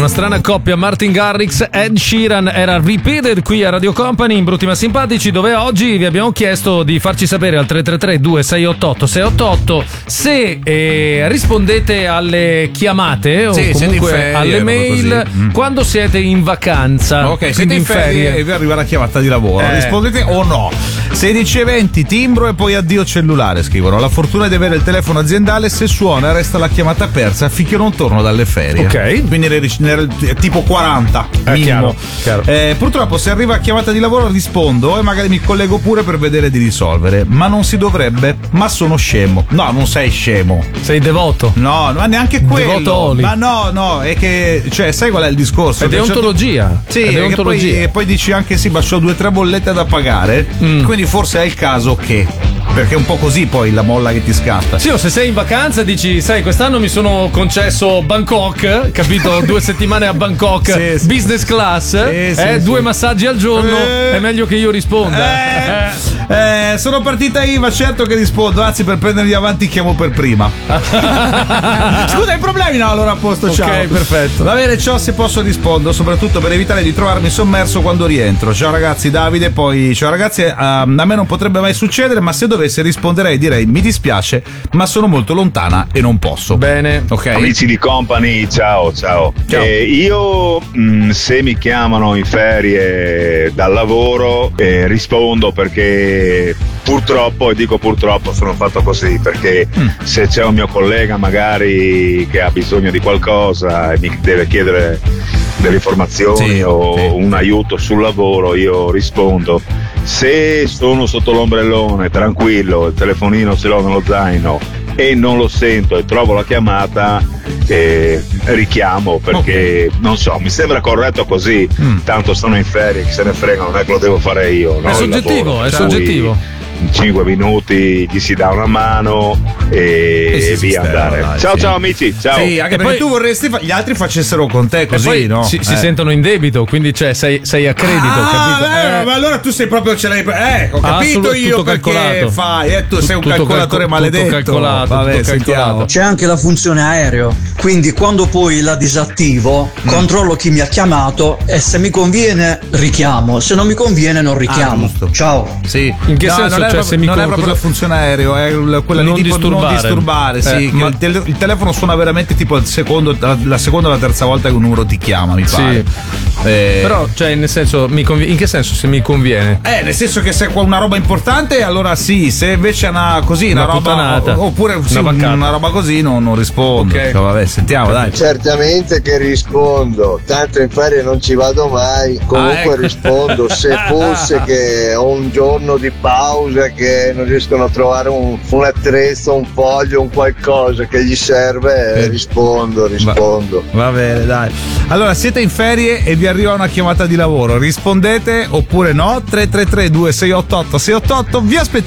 una strana coppia, Martin Garrix, Ed Sheeran, era Repeated qui a Radio Company in Brutti ma Simpatici, dove oggi vi abbiamo chiesto di farci sapere al 333-2688-688 se rispondete alle chiamate o comunque ferie, alle mail quando siete in vacanza. Ok, siete in ferie e vi arriva la chiamata di lavoro, rispondete o no? 16:20, timbro e poi addio cellulare, scrivono. La fortuna di avere il telefono aziendale, se suona resta la chiamata persa finché non torno dalle ferie. Ok. Quindi tipo 40 minimo. Chiaro. Purtroppo se arriva chiamata di lavoro rispondo e magari mi collego pure per vedere di risolvere, ma non si dovrebbe, ma sono scemo. No, non sei scemo, sei devoto. No, ma neanche quello. Devoto Oli. Ma no, è che, cioè, sai qual è il discorso? È deontologia. Sì, è deontologia. E poi dici anche sì, ma c'ho 2 o 3 bollette da pagare, quindi forse è il caso che, perché è un po' così poi la molla che ti scatta. Sì, o se sei in vacanza dici, sai, quest'anno mi sono concesso Bangkok, capito? 2 settimane a Bangkok, sì, business class, 2 massaggi al giorno, è meglio che io risponda. Sono partita IVA, certo che rispondo, anzi per prendermi avanti chiamo per prima. Scusa, hai problemi? No, allora a posto, ciao. Ok, perfetto. Va bene, ciao, se posso rispondo, soprattutto per evitare di trovarmi sommerso quando rientro. Ciao ragazzi, Davide, poi ciao ragazzi, a me non potrebbe mai succedere, ma se dovesse risponderei direi mi dispiace, ma sono molto lontana e non posso. Bene, ok. Amici di Company, ciao. Io se mi chiamano in ferie dal lavoro rispondo, perché purtroppo, e dico purtroppo, sono fatto così, perché se c'è un mio collega magari che ha bisogno di qualcosa e mi deve chiedere delle informazioni un aiuto sul lavoro, io rispondo. Se sono sotto l'ombrellone, tranquillo, il telefonino ce l'ho nello zaino e non lo sento e trovo la chiamata, richiamo, perché non so, mi sembra corretto così. Tanto sono in ferie, chi se ne frega, non è che lo devo fare io, no? È soggettivo, è soggettivo. In 5 minuti gli si dà una mano e via andare. Ciao amici, ciao. Sì, anche perché tu vorresti gli altri facessero con te così, poi no? Si sentono in debito, quindi cioè sei a credito, capito? Ma allora tu sei proprio, ce l'hai, ho capito io perché calcolato. Fai, tu sei un calcolatore maledetto. Tutto calcolato, vabbè, tutto sentiamo. C'è anche la funzione aereo, quindi quando poi la disattivo controllo chi mi ha chiamato e se mi conviene richiamo, se non mi conviene non richiamo. Ciao. Sì. In che senso? Non è proprio la funzione aereo, è quella non di tipo disturbare. Non disturbare, sì. Ma il telefono suona veramente tipo la seconda o la terza volta che un numero ti chiama, mi pare. Però, cioè, nel senso, in che senso se mi conviene? Nel senso che se è una roba importante, allora sì. Se invece è una roba puttanata, oppure una roba così, non rispondo. Okay. Vabbè, sentiamo, dai. Certamente che rispondo, tanto in ferie non ci vado mai. Comunque rispondo. Se fosse che ho un giorno di pausa, che non riescono a trovare un attrezzo, un foglio, un qualcosa che gli serve, rispondo. Va bene, dai. Allora, siete in ferie e vi arriva una chiamata di lavoro, rispondete oppure no? 333-2688-688, vi aspettiamo.